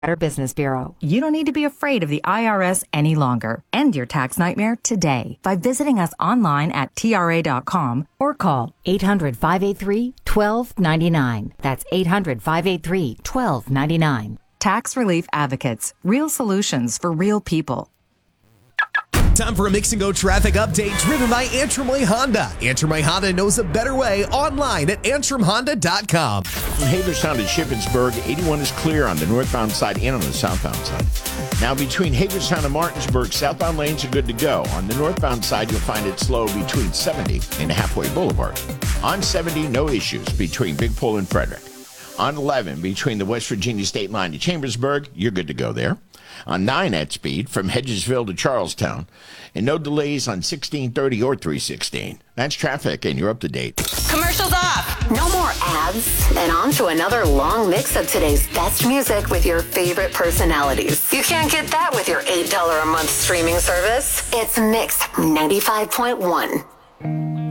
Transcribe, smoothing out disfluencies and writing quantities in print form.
Better Business Bureau. You don't need to be afraid of the IRS any longer. End your tax nightmare today by visiting us online at TRA.com or call 800-583-1299. That's 800-583-1299. Tax Relief Advocates. Real solutions for real people. Time for a Mix and Go traffic update driven by Antrim Way Honda. Antrim Way Honda knows a better way online at AntrimHonda.com. From Haverstown to Shippensburg, 81 is clear on the northbound side and on the southbound side. Now between Haverstown and Martinsburg, southbound lanes are good to go. On the northbound side, you'll find it slow between 70 and Halfway Boulevard. On 70, no issues between Big Pole and Frederick. On 11, between the West Virginia state line to Chambersburg, you're good to go there. On 9 at speed from Hedgesville to Charlestown. And no delays on 1630 or 316. That's traffic, and you're up to date. Commercials off. No more ads. And on to another long mix of today's best music with your favorite personalities. You can't get that with your $8 a month streaming service. It's Mix 95.1.